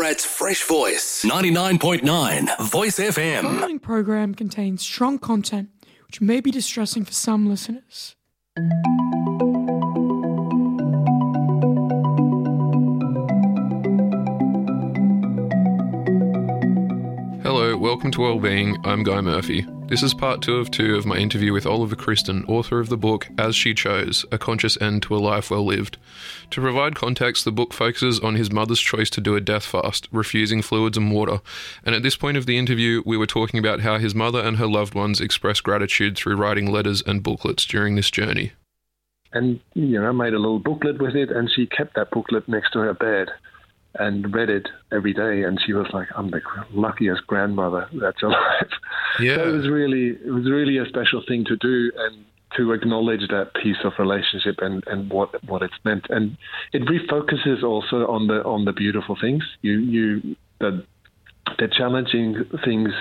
Ballarat's fresh voice, 99.9 Voice FM. The following program contains strong content which may be distressing for some listeners. Hello, welcome to Wellbeing. I'm Guy Murphy. This is part 2 of my interview with Oliver Christen, author of the book As She Chose, A Conscious End to a Life Well Lived. To provide context, the book focuses on his mother's choice to do a death fast, refusing fluids and water, and at this point of the interview, we were talking about how his mother and her loved ones expressed gratitude through writing letters and booklets during this journey. And, I made a little booklet with it, and she kept that booklet next to her bed and read it every day, and she was like, I'm the luckiest grandmother that's alive. Yeah. So it was really a special thing to do, and to acknowledge that piece of relationship and what it's meant. And it refocuses also on the beautiful things. The challenging things,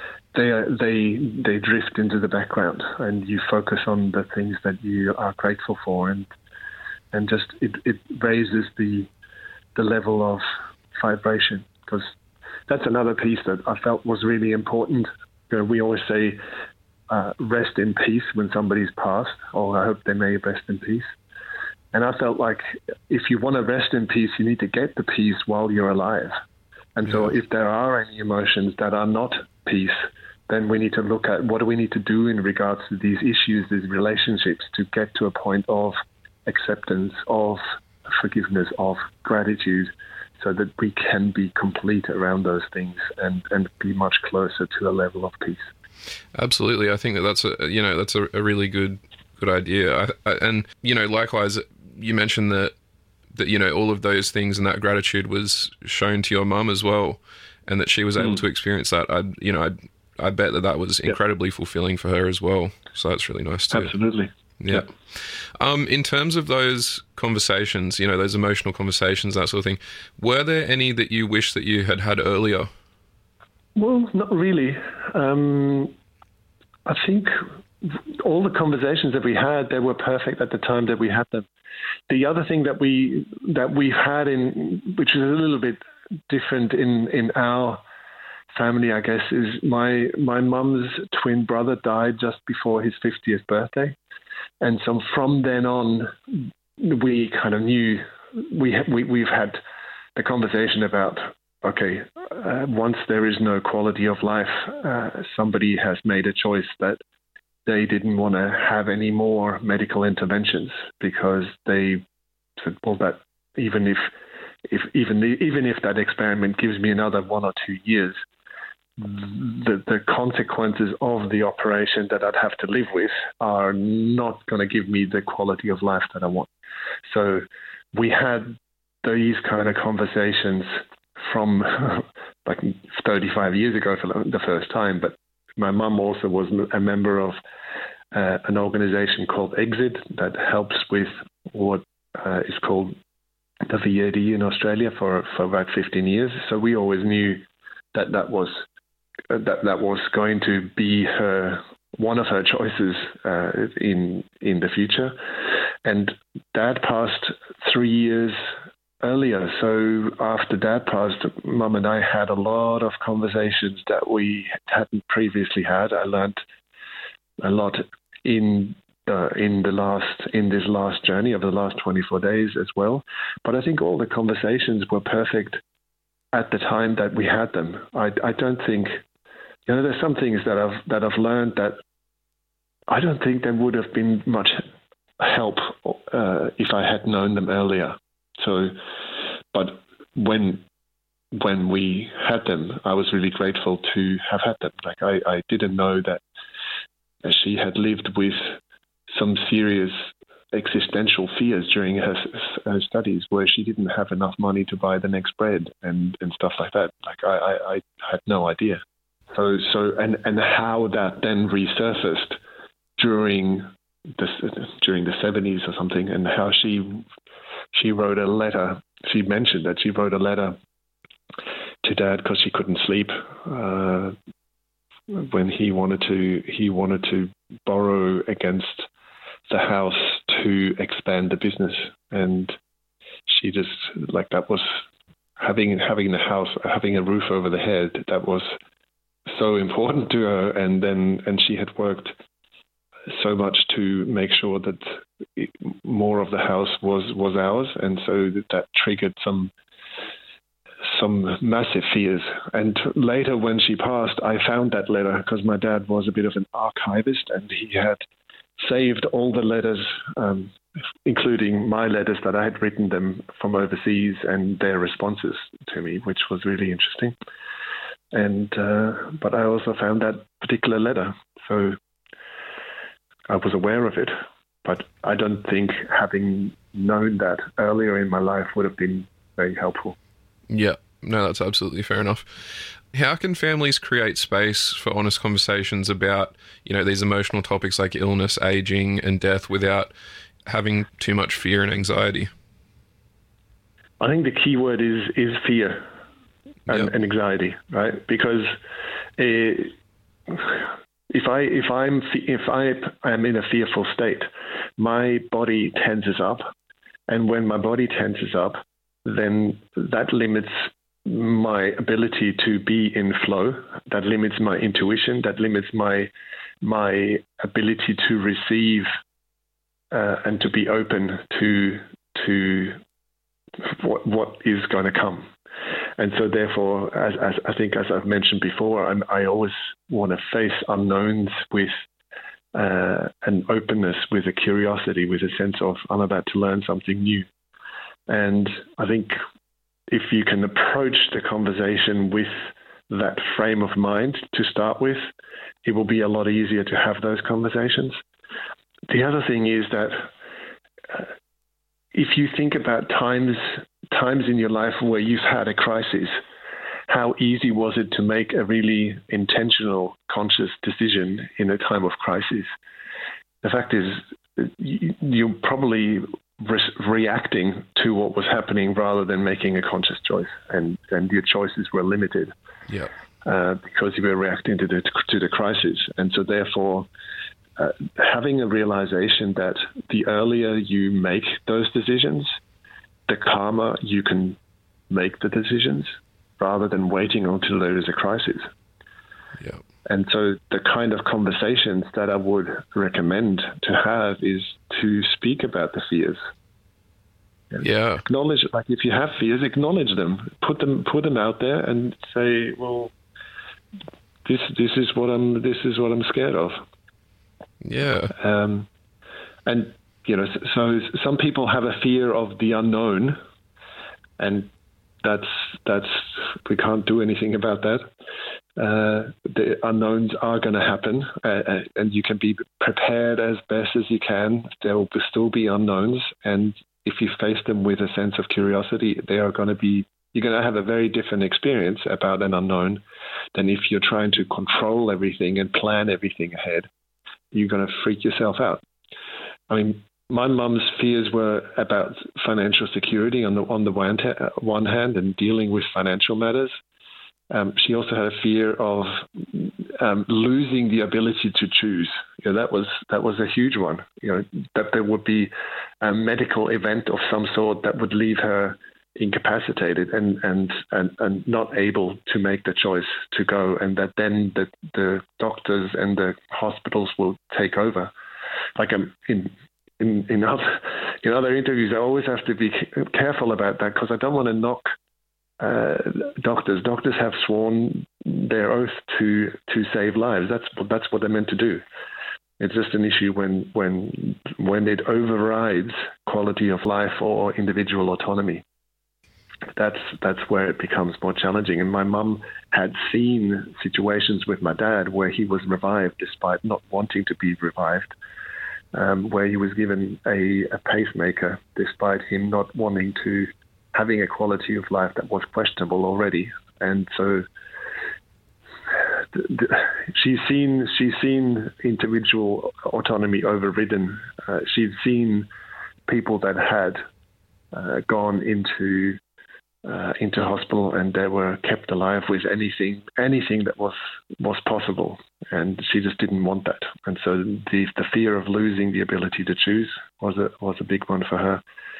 they drift into the background, and you focus on the things that you are grateful for, and just it raises the level of vibration, because that's another piece that I felt was really important. We always say rest in peace when somebody's passed, or I hope they may rest in peace. And I felt like if you want to rest in peace, you need to get the peace while you're alive. And so if there are any emotions that are not peace, then we need to look at what do we need to do in regards to these issues, these relationships, to get to a point of acceptance, of forgiveness, of gratitude, so that we can be complete around those things and be much closer to a level of peace. Absolutely. I think that's a really good idea. And likewise, you mentioned that all of those things and that gratitude was shown to your mum as well, and that she was able to experience that. I bet that was incredibly fulfilling for her as well. So that's really nice too. Absolutely. Yeah. In terms of those conversations, those emotional conversations, that sort of thing, were there any that you wish that you had earlier? Well, not really. I think all the conversations that we had, they were perfect at the time that we had them. The other thing that we had which is a little bit different in our family, I guess, is my mum's twin brother died just before his 50th birthday. And so from then on, we kind of knew we've had the conversation about, okay, once there is no quality of life, somebody has made a choice that they didn't want to have any more medical interventions, because they said, well, that even if that experiment gives me another 1 or 2 years, the consequences of the operation that I'd have to live with are not going to give me the quality of life that I want. So we had these kind of conversations from like 35 years ago for the first time. But my mum also was a member of an organization called Exit that helps with what is called the VAD in Australia for about 15 years. So we always knew that was going to be one of her choices in the future. And Dad passed 3 years earlier. So after Dad passed, Mum and I had a lot of conversations that we hadn't previously had. I learned a lot in this last journey of the last 24 days as well. But I think all the conversations were perfect at the time that we had them. I don't think, there's some things that I've learned that I don't think there would have been much help if I had known them earlier. So, but when we had them, I was really grateful to have had them. Like I didn't know that she had lived with some serious existential fears during her studies, where she didn't have enough money to buy the next bread and stuff like that. Like I had no idea. So and how that then resurfaced during the 70s or something, and how she wrote a letter. She mentioned that she wrote a letter to Dad because she couldn't sleep when he wanted to borrow against the house to expand the business, and she just, like, that was having the house, having a roof over the head, that was so important to her, and she had worked so much to make sure that more of the house was ours, and so that triggered some massive fears. And later, when she passed, I found that letter because my dad was a bit of an archivist, and he had saved all the letters, including my letters that I had written them from overseas, and their responses to me, which was really interesting. And but I also found that particular letter, so I was aware of it. But I don't think having known that earlier in my life would have been very helpful. Yeah, no, that's absolutely fair enough. How can families create space for honest conversations about, these emotional topics like illness, aging, and death without having too much fear and anxiety? I think the key word is fear and anxiety, right? Because if I am in a fearful state, my body tenses up, and when my body tenses up, then that limits my ability to be in flow. That limits my intuition. That limits my ability to receive and to be open to what is going to come. And so, therefore, as I think, as I've mentioned before, I always want to face unknowns with an openness, with a curiosity, with a sense of I'm about to learn something new. And I think if you can approach the conversation with that frame of mind to start with, it will be a lot easier to have those conversations. The other thing is that if you think about times in your life where you've had a crisis, how easy was it to make a really intentional, conscious decision in a time of crisis? The fact is, you're probably reacting to what was happening rather than making a conscious choice, and your choices were limited because you were reacting to the crisis. And so therefore, having a realization that the earlier you make those decisions, the calmer you can make the decisions rather than waiting until there is a crisis. Yeah. And so the kind of conversations that I would recommend to have is to speak about the fears. Yeah. Acknowledge, like if you have fears, acknowledge them. Put them out there and say, well, this is what I'm scared of. Yeah. And so some people have a fear of the unknown, and that's we can't do anything about that. The unknowns are going to happen, and you can be prepared as best as you can. There will still be unknowns, and if you face them with a sense of curiosity, you're going to have a very different experience about an unknown than if you're trying to control everything and plan everything ahead. You're going to freak yourself out. I mean, my mum's fears were about financial security on the one hand and dealing with financial matters. She also had a fear of losing the ability to choose. That was a huge one. That there would be a medical event of some sort that would leave her incapacitated and not able to make the choice to go, and that then the doctors and the hospitals will take over. Like in other interviews, I always have to be careful about that because I don't want to knock doctors. Doctors have sworn their oath to save lives. That's what they're meant to do. It's just an issue when it overrides quality of life or individual autonomy. That's where it becomes more challenging. And my mum had seen situations with my dad where he was revived despite not wanting to be revived, where he was given a pacemaker despite him not wanting to, having a quality of life that was questionable already. And so she's seen individual autonomy overridden. She'd seen people that had gone into hospital and they were kept alive with anything that was possible, and she just didn't want that. And so the fear of losing the ability to choose was a big one for her.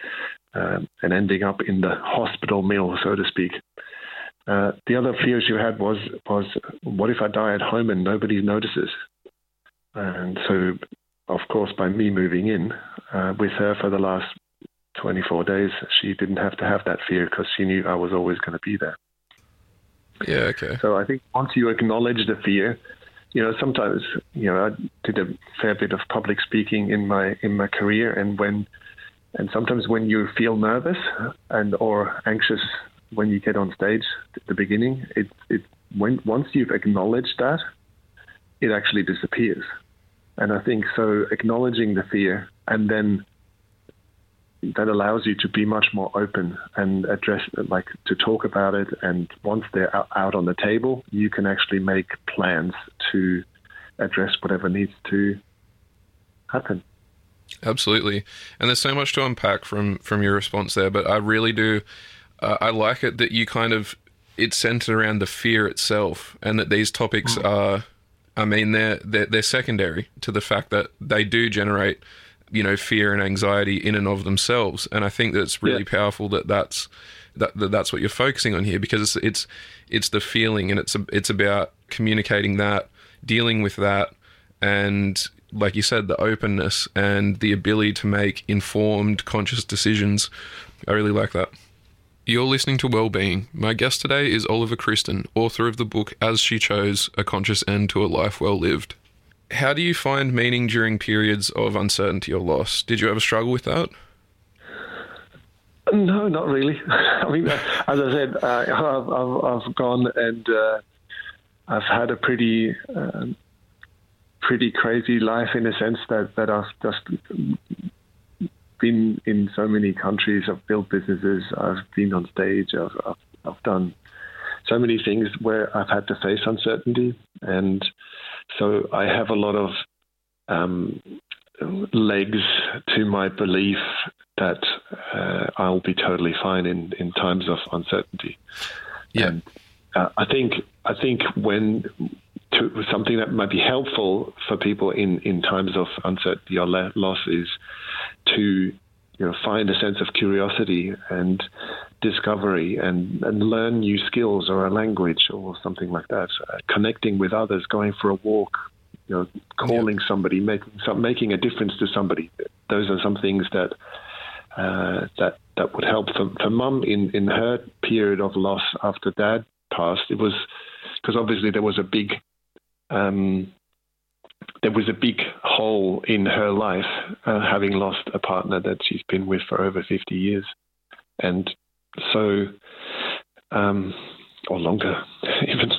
and ending up in the hospital mill, so to speak. The other fear she had was what if I die at home and nobody notices? And so, of course, by me moving in with her for the last 24 days, she didn't have to have that fear because she knew I was always going to be there. Yeah, okay. So I think once you acknowledge the fear, sometimes, I did a fair bit of public speaking in my career, and sometimes when you feel nervous or anxious when you get on stage at the beginning, once you've acknowledged that, it actually disappears. And I think so acknowledging the fear, and then that allows you to be much more open and address it, to talk about it. And once they're out on the table, you can actually make plans to address whatever needs to happen. Absolutely. And there's so much to unpack from your response there, but I really do, I like it that you it's centered around the fear itself, and that these topics are, they're secondary to the fact that they do generate, fear and anxiety in and of themselves. And I think that it's really powerful that's what you're focusing on here, because it's the feeling, and it's about communicating that, dealing with that, and like you said, the openness and the ability to make informed, conscious decisions. I really like that. You're listening to Wellbeing. My guest today is Oliver Christen, author of the book As She Chose, A Conscious End to a Life Well Lived. How do you find meaning during periods of uncertainty or loss? Did you ever struggle with that? No, not really. I mean, as I said, I've gone and I've had a pretty crazy life, in a sense that I've just been in so many countries. I've built businesses. I've been on stage. I've done so many things where I've had to face uncertainty, and so I have a lot of legs to my belief that I'll be totally fine in times of uncertainty. Yeah, and I think when something that might be helpful for people in times of uncertainty or loss is to find a sense of curiosity and discovery and learn new skills or a language or something like that. Connecting with others, going for a walk, calling somebody, making a difference to somebody. Those are some things that would help. For Mum in her period of loss after Dad passed, it was because obviously there was a big hole in her life, having lost a partner that she's been with for over 50 years. And so, or longer even.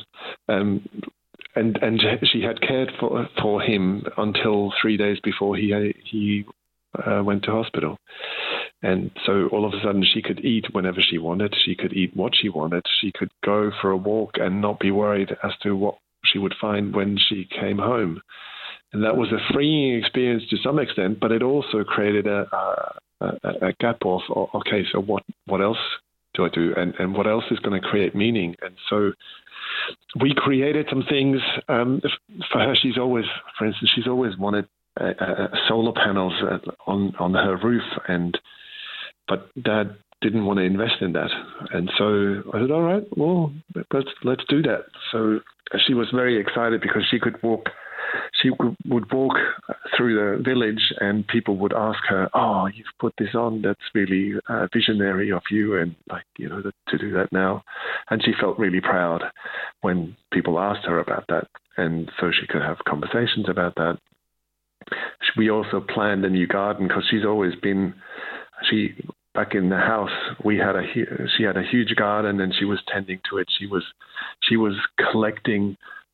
And she had cared for him until 3 days before he went to hospital. And so all of a sudden she could eat whenever she wanted. She could eat what she wanted. She could go for a walk and not be worried as to what she would find when she came home. And that was a freeing experience to some extent, but it also created a gap of, okay, so what else do I do? And what else is going to create meaning? And so we created some things for her. For instance, she's always wanted solar panels on her roof, but Dad didn't want to invest in that. And so I said, all right, well, let's do that. So she was very excited because she would walk through the village and people would ask her, oh, you've put this on, that's really visionary of you, and to do that now. And she felt really proud when people asked her about that, and so she could have conversations about that. We also planned a new garden because she's always been, back in the house, she had a huge garden and she was tending to it. She was collecting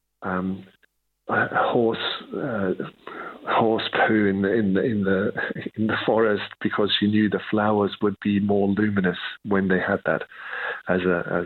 horse poo in the forest because she knew the flowers would be more luminous when they had that as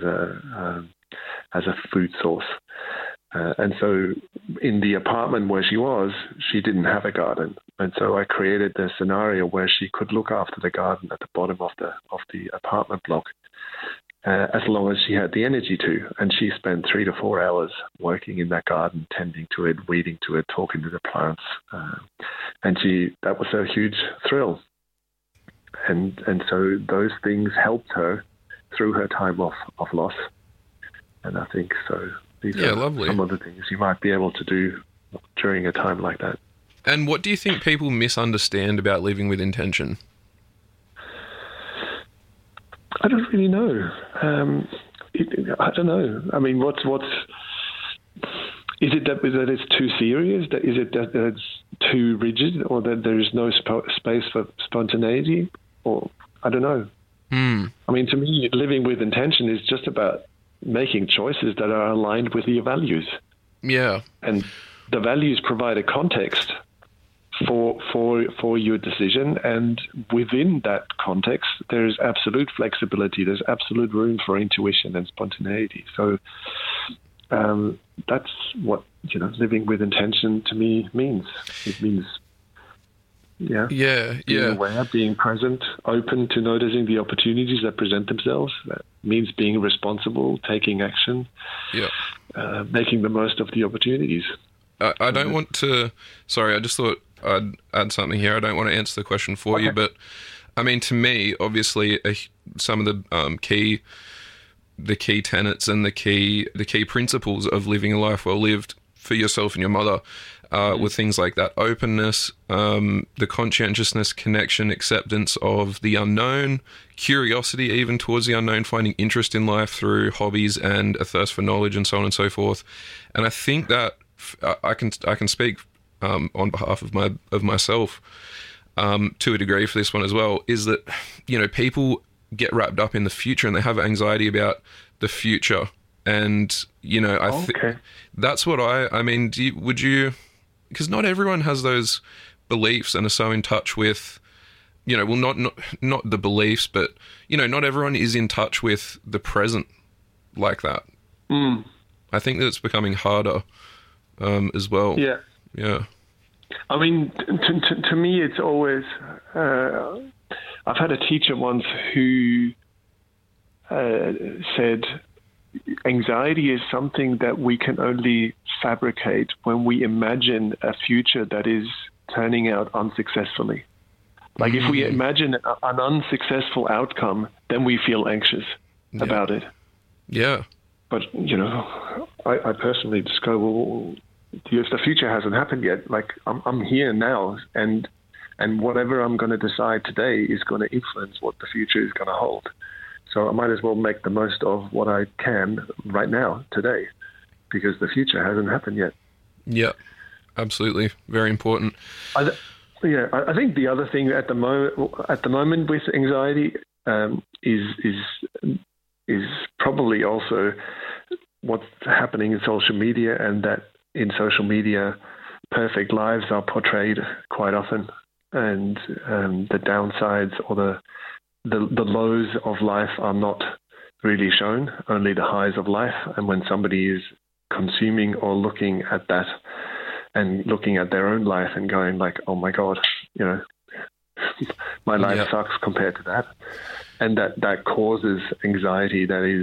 a food source. And so in the apartment where she didn't have a garden. And so I created the scenario where she could look after the garden at the bottom of the apartment block, as long as she had the energy to. And she spent 3 to 4 hours working in that garden, tending to it, weeding to it, talking to the plants. And that was a huge thrill. and so those things helped her through her time of loss. And I think so. These are lovely. Some of the things you might be able to do during a time like that. And what do you think people misunderstand about living with intention? I don't really know. I don't know. I mean, what's is it that it's too serious? Is it that it's too rigid, or that there is no space for spontaneity? Or I don't know. I mean, to me, living with intention is just about making choices that are aligned with your values. Yeah. And the values provide a context for your decision, and within that context, there's absolute flexibility. There's absolute room for intuition and spontaneity. So that's what living with intention to me means. It means being aware, being present, open to noticing the opportunities that present themselves. That means being responsible, taking action, making the most of the opportunities. I don't want to... Sorry, I just thought I'd add something here. I don't want to answer the question for you, but I mean, to me, obviously, some of the key tenets and the key principles of living a life well lived for yourself and your mother were things like that openness, the conscientiousness, connection, acceptance of the unknown, curiosity even towards the unknown, finding interest in life through hobbies and a thirst for knowledge, and so on and so forth. And I think that I can speak on behalf of myself to a degree for this one as well, is that people get wrapped up in the future and they have anxiety about the future. And I think that's what I mean. Would you? Because not everyone has those beliefs and are so in touch with, not the beliefs, but not everyone is in touch with the present like that. I think that it's becoming harder as well. Yeah. I mean, to me, it's always. I've had a teacher once who said, anxiety is something that we can only fabricate when we imagine a future that is turning out unsuccessfully. Like if we imagine an unsuccessful outcome, then we feel anxious about it. Yeah. But, I personally just go, well, if the future hasn't happened yet, like I'm here now, and whatever I'm going to decide today is going to influence what the future is going to hold. So I might as well make the most of what I can right now, today, because the future hasn't happened yet. Yeah, absolutely. Very important. I think the other thing at the moment with anxiety is probably also what's happening in social media, and that in social media, perfect lives are portrayed quite often, and the downsides or the lows of life are not really shown, only the highs of life. And when somebody is consuming or looking at that and looking at their own life and going like, oh my God, my life sucks compared to that. And that causes anxiety that is,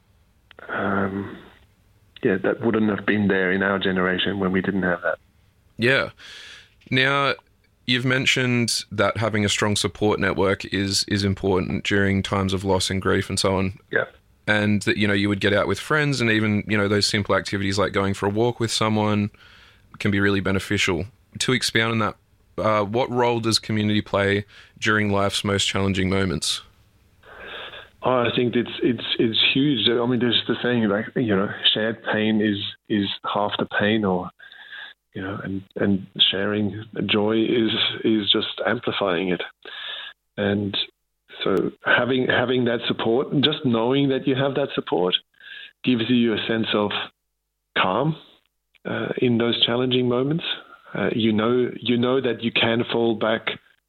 that wouldn't have been there in our generation when we didn't have that. Yeah. Now, you've mentioned that having a strong support network is important during times of loss and grief and so on. Yeah. And that, you would get out with friends, and even, those simple activities like going for a walk with someone can be really beneficial. To expound on that, what role does community play during life's most challenging moments? Oh, I think it's huge. I mean, there's the saying like, shared pain is half the pain, or and sharing joy is just amplifying it. And so having that support, and just knowing that you have that support, gives you a sense of calm in those challenging moments. You know that you can fall back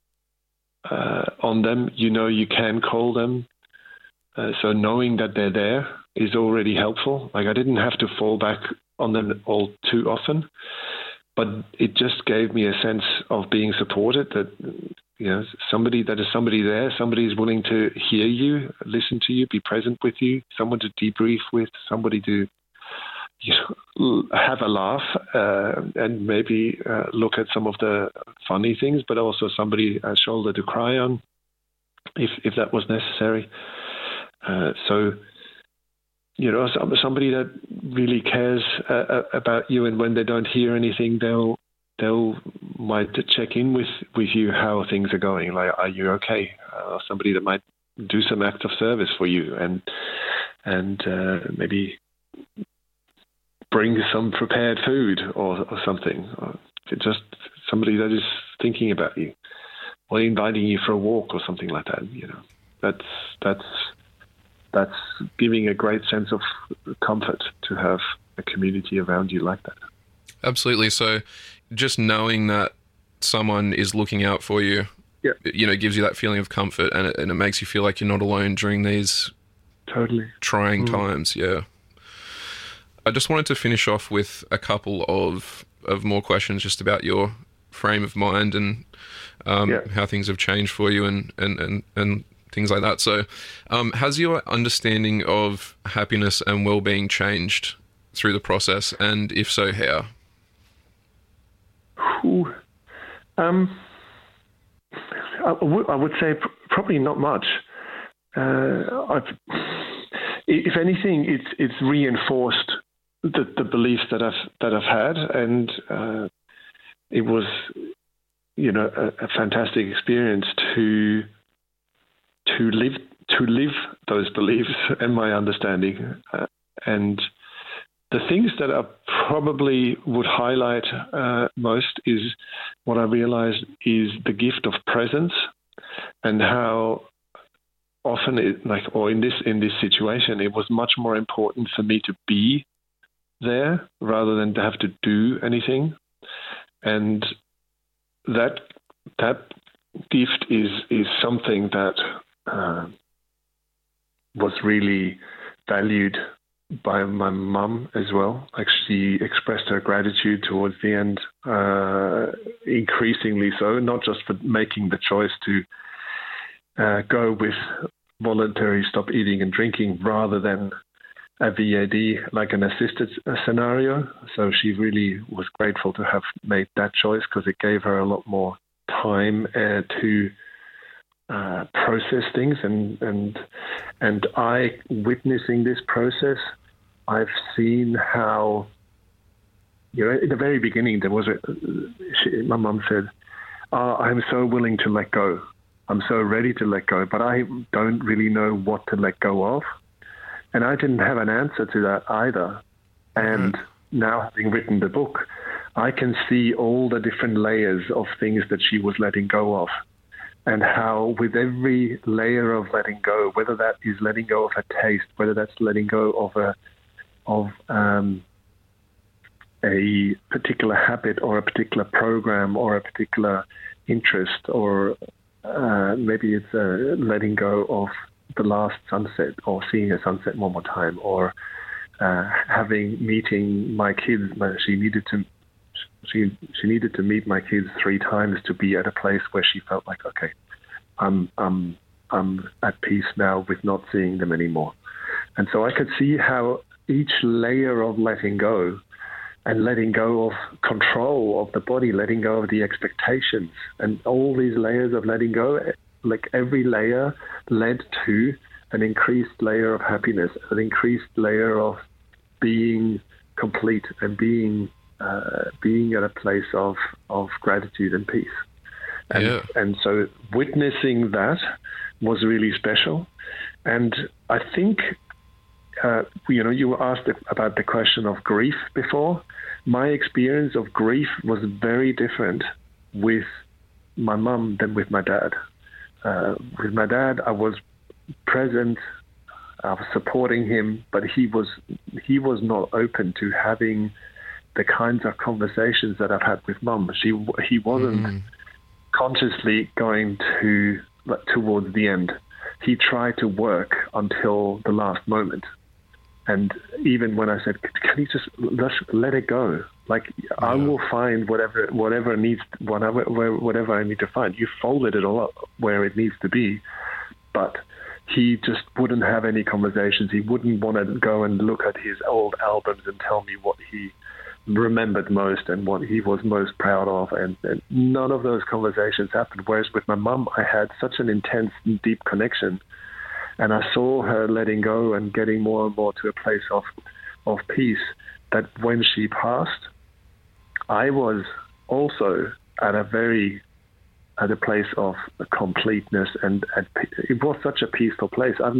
on them. You can call them. So knowing that they're there is already helpful. Like I didn't have to fall back on them all too often, but it just gave me a sense of being supported, that somebody there, somebody is willing to hear you, listen to you, be present with you, someone to debrief with, somebody to have a laugh and maybe look at some of the funny things, but also somebody, a shoulder to cry on. if that was necessary. So, somebody that really cares about you, and when they don't hear anything, they'll might check in with you how things are going. Like, are you okay? Somebody that might do some act of service for you, and maybe bring some prepared food or something. Or just somebody that is thinking about you, or inviting you for a walk or something like that. That's giving a great sense of comfort to have a community around you like that. Absolutely. So just knowing that someone is looking out for you, gives you that feeling of comfort, and it makes you feel like you're not alone during these totally trying times. Yeah. I just wanted to finish off with a couple of more questions just about your frame of mind and how things have changed for you and things like that. So has your understanding of happiness and well-being changed through the process, and if so, how? I would say probably not much. If anything, it's reinforced the beliefs that I've had, and it was, a fantastic experience to live those beliefs and my understanding. And the things that I probably would highlight most is what I realized is the gift of presence, and how often in this situation, it was much more important for me to be there rather than to have to do anything. And that gift is something that was really valued by my mum as well. Like, she expressed her gratitude towards the end, increasingly so, not just for making the choice to go with voluntary stop eating and drinking rather than a VAD, like an assisted scenario. So she really was grateful to have made that choice, because it gave her a lot more time to process things. And I, witnessing this process, I've seen how, in the very beginning, there was my mum said, I'm so willing to let go. I'm so ready to let go, but I don't really know what to let go of. And I didn't have an answer to that either. And now, having written the book, I can see all the different layers of things that she was letting go of, and how with every layer of letting go, whether that is letting go of a taste, whether that's letting go of a particular habit or a particular program or a particular interest, or maybe it's letting go of the last sunset, or seeing a sunset one more time, or meeting my kids. She needed to meet my kids 3 times to be at a place where she felt like, okay, I'm at peace now with not seeing them anymore. And so I could see how each layer of letting go, and letting go of control of the body, letting go of the expectations, and all these layers of letting go, like every layer led to an increased layer of happiness, an increased layer of being complete, and being at a place of gratitude and peace. And so witnessing that was really special. And I think, you were asked about the question of grief before. My experience of grief was very different with my mum than with my dad. With my dad, I was present, I was supporting him, but he was not open to having the kinds of conversations that I've had with mum. He wasn't consciously going towards the end. He tried to work until the last moment. And even when I said, can you just let it go? Like, I will find whatever I need to find. You folded it all up where it needs to be. But he just wouldn't have any conversations. He wouldn't want to go and look at his old albums and tell me what he remembered most and what he was most proud of. And none of those conversations happened. Whereas with my mum, I had such an intense and deep connection. And I saw her letting go and getting more and more to a place of peace, that when she passed, I was also at a place of completeness, and it was such a peaceful place. I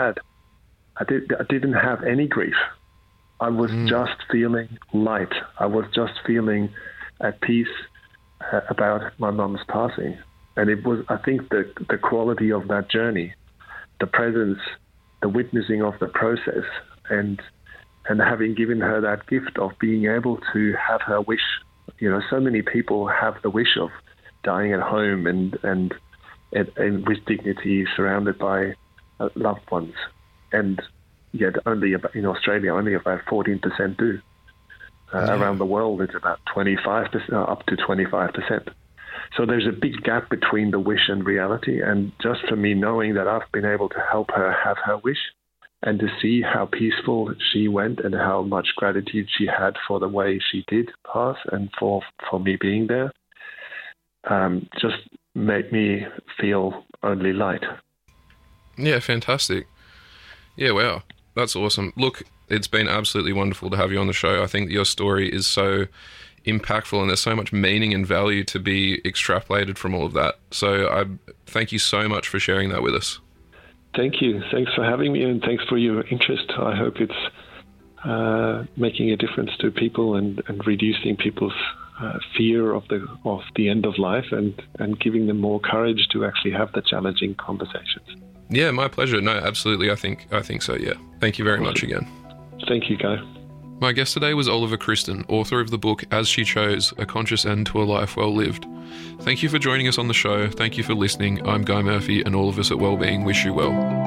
didn't have any grief. I was just feeling light. I was just feeling at peace about my mum's passing. And it was, I think, the quality of that journey, the presence, the witnessing of the process, and having given her that gift of being able to have her wish. You know, so many people have the wish of dying at home and with dignity, surrounded by loved ones, and yet in Australia only about 14% do. Around the world, it's about 25%, up to 25%. So there's a big gap between the wish and reality. And just for me, knowing that I've been able to help her have her wish, and to see how peaceful she went and how much gratitude she had for the way she did pass and for me being there, just made me feel only light. Yeah, fantastic. Yeah, wow. That's awesome. Look, it's been absolutely wonderful to have you on the show. I think your story is so impactful and there's so much meaning and value to be extrapolated from all of that. So I thank you so much for sharing that with us. Thank you. Thanks for having me, and thanks for your interest. I hope it's making a difference to people and reducing people's fear of the end of life, and giving them more courage to actually have the challenging conversations. Yeah, my pleasure. No, absolutely. I think so, yeah. Thank you very much again. Thank you, Guy. My guest today was Oliver Christen, author of the book As She Chose, A Conscious End to a Life Well Lived. Thank you for joining us on the show. Thank you for listening. I'm Guy Murphy, and all of us at Wellbeing wish you well.